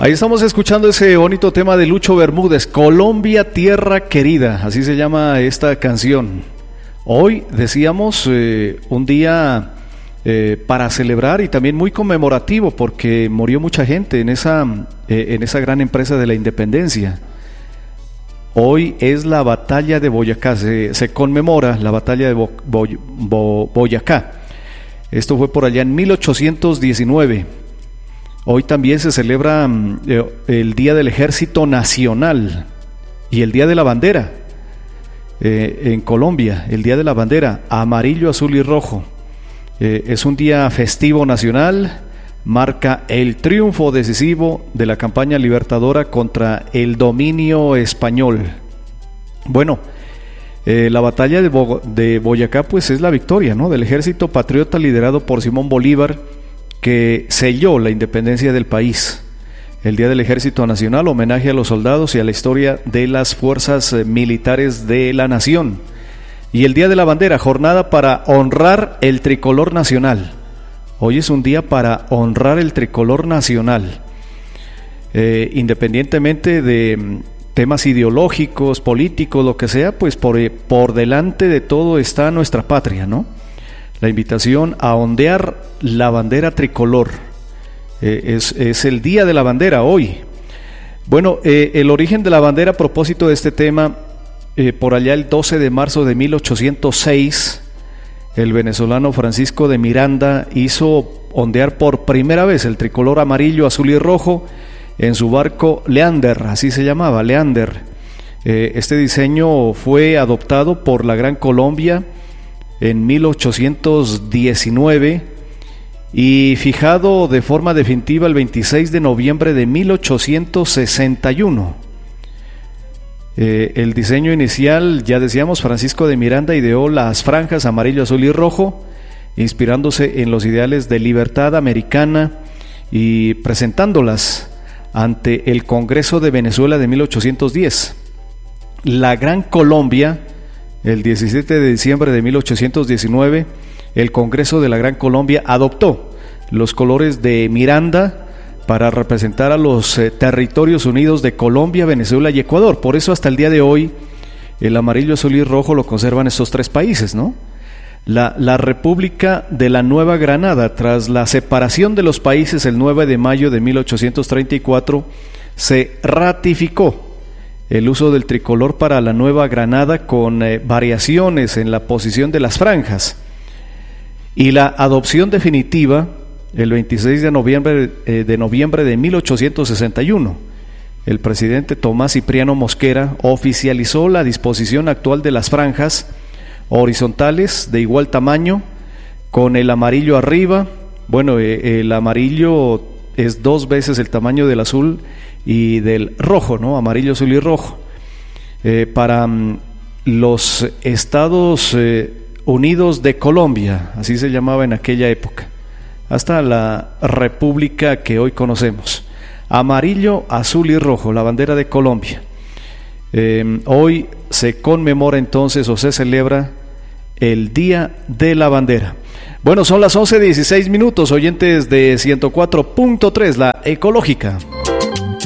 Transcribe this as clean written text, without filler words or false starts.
Ahí estamos escuchando ese bonito tema de Lucho Bermúdez, Colombia, tierra querida, así se llama esta canción. Hoy decíamos un día para celebrar y también muy conmemorativo porque murió mucha gente en esa gran empresa de la independencia. Hoy es la batalla de Boyacá, se conmemora la batalla de Boyacá. Esto fue por allá en 1819. Hoy también se celebra el Día del Ejército Nacional y el Día de la Bandera en Colombia, el Día de la Bandera, amarillo, azul y rojo. Es un día festivo nacional, marca el triunfo decisivo de la campaña libertadora contra el dominio español. Bueno, la batalla de Boyacá pues es la victoria, ¿no?, del ejército patriota liderado por Simón Bolívar, que selló la independencia del país. El Día del Ejército Nacional, homenaje a los soldados y a la historia de las fuerzas militares de la nación. Y el Día de la Bandera, jornada para honrar el tricolor nacional. Hoy es un día para honrar el tricolor nacional. Independientemente de temas ideológicos, políticos, lo que sea, pues por delante de todo está nuestra patria, ¿no? La invitación a ondear la bandera tricolor. Es el Día de la Bandera hoy. Bueno, el origen de la bandera, a propósito de este tema, por allá el 12 de marzo de 1806, el venezolano Francisco de Miranda hizo ondear por primera vez el tricolor amarillo, azul y rojo en su barco Leander, así se llamaba, Leander. Este diseño fue adoptado por la Gran Colombia en 1819 y fijado de forma definitiva el 26 de noviembre de 1861. El diseño inicial, ya decíamos, Francisco de Miranda ideó las franjas amarillo, azul y rojo, inspirándose en los ideales de libertad americana y presentándolas ante el Congreso de Venezuela de 1810. La Gran Colombia, el 17 de diciembre de 1819, el Congreso de la Gran Colombia adoptó los colores de Miranda para representar a los territorios unidos de Colombia, Venezuela y Ecuador. Por eso hasta el día de hoy el amarillo, azul y rojo lo conservan estos tres países, ¿no? La República de la Nueva Granada, tras la separación de los países el 9 de mayo de 1834, se ratificó el uso del tricolor para la Nueva Granada con variaciones en la posición de las franjas, y la adopción definitiva el 26 de noviembre de 1861. El presidente Tomás Cipriano Mosquera oficializó la disposición actual de las franjas horizontales de igual tamaño, con el amarillo arriba. Bueno, el amarillo es 2 veces el tamaño del azul y del rojo, ¿no? Amarillo, azul y rojo. Para los Estados Unidos de Colombia, así se llamaba en aquella época, hasta la república que hoy conocemos. Amarillo, azul y rojo, la bandera de Colombia. Hoy se conmemora entonces o se celebra el Día de la Bandera. Bueno, son las 11:16 minutos, oyentes de 104.3, la ecológica.